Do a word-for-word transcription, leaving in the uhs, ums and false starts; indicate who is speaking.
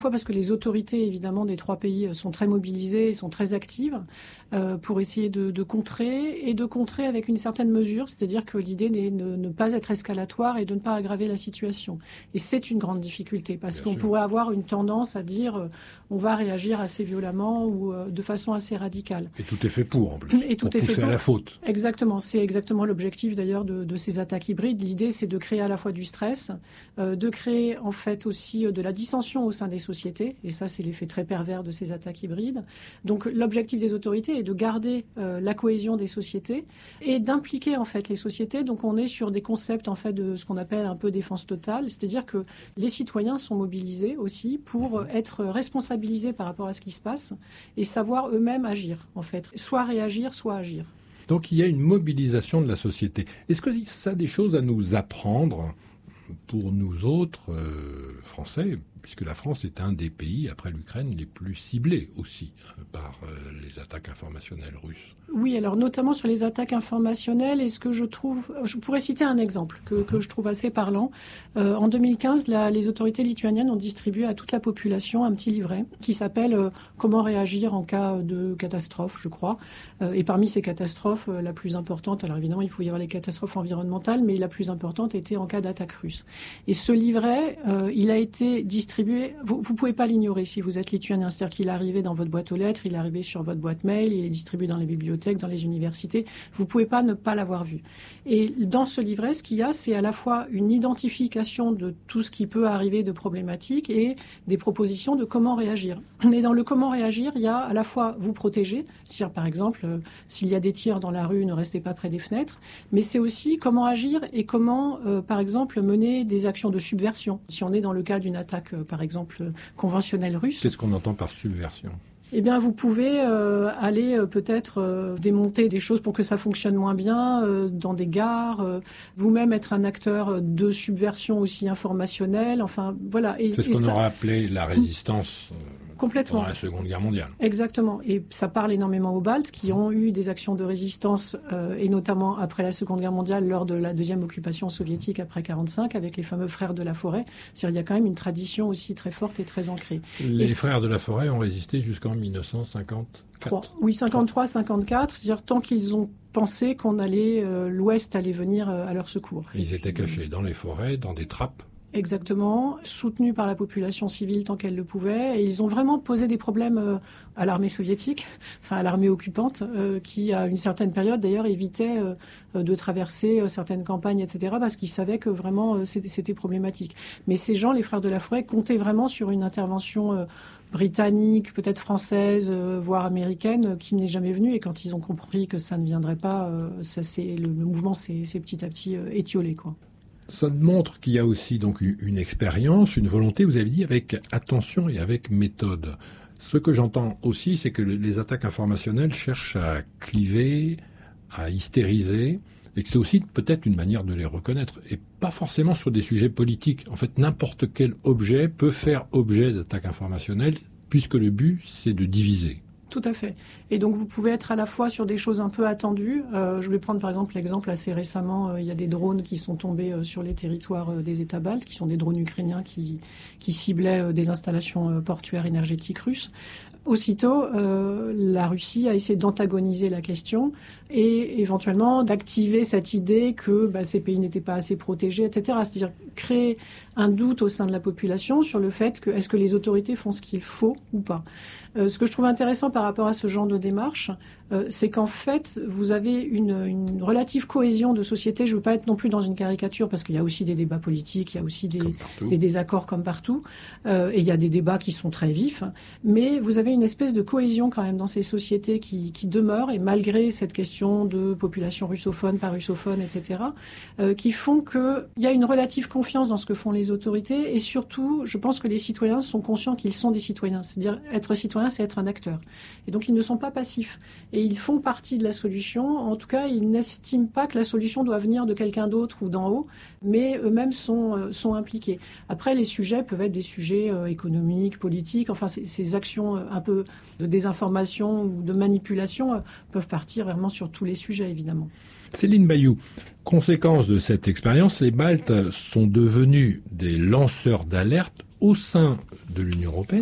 Speaker 1: Parce que les autorités, évidemment, des trois pays sont très mobilisées, sont très actives euh, pour essayer de, de contrer et de contrer avec une certaine mesure, c'est-à-dire que l'idée n'est de ne pas être escalatoire et de ne pas aggraver la situation. Et c'est une grande difficulté parce Bien qu'on sûr. pourrait avoir une tendance à dire euh, on va réagir assez violemment ou euh, de façon assez radicale.
Speaker 2: Et tout est fait pour, en plus,
Speaker 1: et tout
Speaker 2: pour
Speaker 1: est
Speaker 2: pousser
Speaker 1: fait pour.
Speaker 2: à la faute.
Speaker 1: Exactement, c'est exactement l'objectif d'ailleurs de, de ces attaques hybrides. L'idée, c'est de créer à la fois du stress, euh, de créer en fait aussi de la dissension au sein des sociétés. Et ça, c'est l'effet très pervers de ces attaques hybrides. Donc, l'objectif des autorités est de garder euh, la cohésion des sociétés et d'impliquer en fait les sociétés. Donc, on est sur des concepts en fait de ce qu'on appelle un peu défense totale, c'est-à-dire que les citoyens sont mobilisés aussi pour être responsabilisés par rapport à ce qui se passe et savoir eux-mêmes agir en fait, soit réagir, soit agir.
Speaker 2: Donc, il y a une mobilisation de la société. Est-ce que ça a des choses à nous apprendre pour nous autres euh, Français, puisque la France est un des pays, après l'Ukraine, les plus ciblés aussi euh, par euh, les attaques informationnelles russes.
Speaker 1: Oui, alors notamment sur les attaques informationnelles, et ce que je trouve, je pourrais citer un exemple que, que je trouve assez parlant. Euh, en deux mille quinze, la, les autorités lituaniennes ont distribué à toute la population un petit livret qui s'appelle euh, « Comment réagir en cas de catastrophe », je crois. Euh, et parmi ces catastrophes, euh, la plus importante, alors évidemment, il faut y avoir les catastrophes environnementales, mais la plus importante était en cas d'attaque russe. Et ce livret, euh, il a été distribué, vous ne pouvez pas l'ignorer si vous êtes lituanien, c'est-à-dire qu'il est arrivé dans votre boîte aux lettres, il est arrivé sur votre boîte mail, il est distribué dans les bibliothèques, dans les universités, vous ne pouvez pas ne pas l'avoir vu. Et dans ce livret, ce qu'il y a, c'est à la fois une identification de tout ce qui peut arriver de problématiques et des propositions de comment réagir. Et dans le comment réagir, il y a à la fois vous protéger, c'est-à-dire par exemple, euh, s'il y a des tirs dans la rue, ne restez pas près des fenêtres, mais c'est aussi comment agir et comment, euh, par exemple, mener des actions de subversion. Si on est dans le cas d'une attaque, euh, par exemple, conventionnelle russe.
Speaker 2: Qu'est-ce qu'on entend par subversion ?
Speaker 1: Eh bien, vous pouvez euh, aller euh, peut-être euh, démonter des choses pour que ça fonctionne moins bien euh, dans des gares, euh, vous-même être un acteur de subversion aussi informationnelle. Enfin, voilà. Et,
Speaker 2: c'est ce
Speaker 1: et
Speaker 2: qu'on
Speaker 1: ça...
Speaker 2: aurait appelé la résistance euh,
Speaker 1: complètement
Speaker 2: pendant la Seconde Guerre mondiale.
Speaker 1: Exactement. Et ça parle énormément aux Baltes qui ont eu des actions de résistance, euh, et notamment après la Seconde Guerre mondiale, lors de la deuxième occupation soviétique après quarante-cinq, avec les fameux frères de la forêt. C'est-à-dire, il y a quand même une tradition aussi très forte et très ancrée.
Speaker 2: Les
Speaker 1: et
Speaker 2: frères de la forêt ont résisté jusqu'en mille neuf cent cinquante-quatre.
Speaker 1: Oui, cinquante-trois cinquante-quatre, c'est-à-dire tant qu'ils ont pensé qu'on allait, euh, l'Ouest allait venir euh, à leur secours.
Speaker 2: Et ils étaient cachés dans les forêts, dans des trappes.
Speaker 1: Exactement, soutenus par la population civile tant qu'elle le pouvait. Et ils ont vraiment posé des problèmes euh, à l'armée soviétique, enfin à l'armée occupante, euh, qui à une certaine période d'ailleurs évitait euh, de traverser euh, certaines campagnes, et cetera, parce qu'ils savaient que vraiment euh, c'était, c'était problématique. Mais ces gens, les frères de la forêt, comptaient vraiment sur une intervention euh, britannique, peut-être française, euh, voire américaine, euh, qui n'est jamais venue. Et quand ils ont compris que ça ne viendrait pas, euh, ça, c'est, le, le mouvement s'est, s'est petit à petit euh, étiolé, quoi.
Speaker 2: Ça montre qu'il y a aussi donc une expérience, une volonté, vous avez dit, avec attention et avec méthode. Ce que j'entends aussi, c'est que les attaques informationnelles cherchent à cliver, à hystériser, et que c'est aussi peut-être une manière de les reconnaître, et pas forcément sur des sujets politiques. En fait, n'importe quel objet peut faire objet d'attaque informationnelle, puisque le but, c'est de diviser.
Speaker 1: Tout à fait. Et donc, vous pouvez être à la fois sur des choses un peu attendues. Euh, je vais prendre par exemple l'exemple assez récemment, euh, il y a des drones qui sont tombés euh, sur les territoires euh, des États baltes, qui sont des drones ukrainiens qui, qui ciblaient euh, des installations euh, portuaires énergétiques russes. Aussitôt, euh, la Russie a essayé d'antagoniser la question et éventuellement d'activer cette idée que bah, ces pays n'étaient pas assez protégés, et cetera. C'est-à-dire créer un doute au sein de la population sur le fait que est-ce que les autorités font ce qu'il faut ou pas. Euh, ce que je trouve intéressant par rapport à ce genre de démarche, euh, c'est qu'en fait, vous avez une, une relative cohésion de société. Je ne veux pas être non plus dans une caricature parce qu'il y a aussi des débats politiques, il y a aussi des, des désaccords comme partout, euh, et il y a des débats qui sont très vifs. Mais vous avez une espèce de cohésion quand même dans ces sociétés qui, qui demeurent, et malgré cette question de population russophone, pas russophone, et cetera, euh, qui font qu'il y a une relative confiance dans ce que font les autorités, et surtout, je pense que les citoyens sont conscients qu'ils sont des citoyens. C'est-à-dire, être citoyen, c'est être un acteur. Et donc, ils ne sont pas passifs. Et ils font partie de la solution. En tout cas, ils n'estiment pas que la solution doit venir de quelqu'un d'autre ou d'en haut, mais eux-mêmes sont, euh, sont impliqués. Après, les sujets peuvent être des sujets euh, économiques, politiques, enfin, ces, ces actions euh, un peu de désinformation ou de manipulation euh, peuvent partir vraiment sur tous les sujets, évidemment.
Speaker 2: Céline Bayou, conséquence de cette expérience, les Baltes sont devenus des lanceurs d'alerte au sein de l'Union européenne.